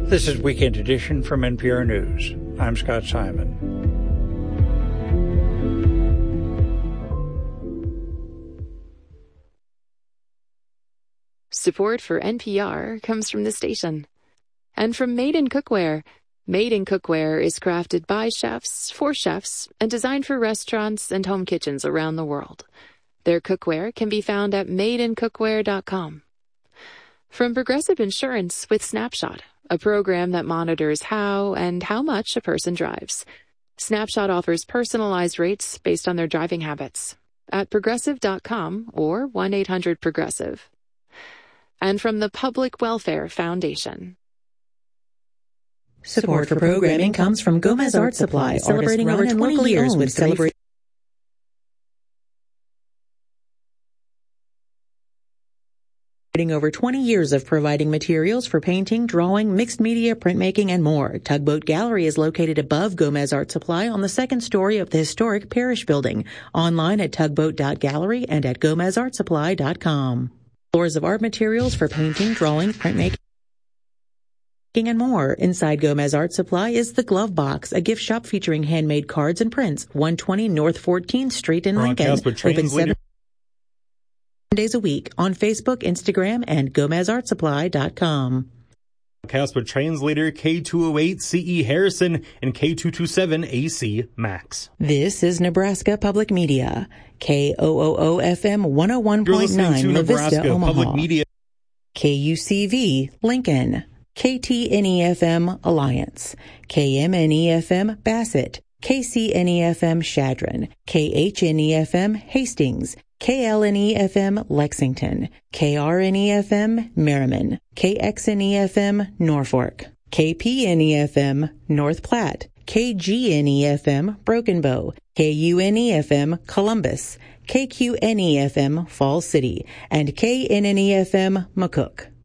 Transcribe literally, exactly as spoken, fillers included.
This is Weekend Edition from N P R News. I'm Scott Simon. Support for N P R comes from the station. And from Made in Cookware. Made in Cookware is crafted by chefs, for chefs, and designed for restaurants and home kitchens around the world. Their cookware can be found at made in cookware dot com. From Progressive Insurance with Snapshot, a program that monitors how and how much a person drives. Snapshot offers personalized rates based on their driving habits at progressive dot com or one eight hundred progressive. And from the Public Welfare Foundation. Support for programming comes from Gomez Art Supply, celebrating over twenty years with celebrating over twenty years of providing materials for painting, drawing, mixed media, printmaking, and more. Tugboat Gallery is located above Gomez Art Supply on the second story of the historic Parish Building. Online at tugboat dot gallery and at gomez art supply dot com. Floors of art materials for painting, drawing, printmaking, and more. Inside Gomez Art Supply is the Glove Box, a gift shop featuring handmade cards and prints. one twenty North fourteenth Street in Lincoln. Open seven days a week on Facebook, Instagram, and gomez art supply dot com. Broadcast with translator K two oh eight C E Harrison and K two twenty-seven A C Max. This is Nebraska Public Media, K O O O F M one oh one point nine La Vista, Omaha. Public Media. K U C V, Lincoln. K T N E F M, Alliance. K M N E F M, Bassett. K C N E F M, Chadron. K H N E F M, Hastings. K L N E F M, Lexington. K R N E F M, Merriman. K X N E F M, Norfolk. K P N E F M, North Platte. K G N E F M, Broken Bow. K U N E F M, Columbus. K Q N E F M, Falls City. And K N N E F M, McCook.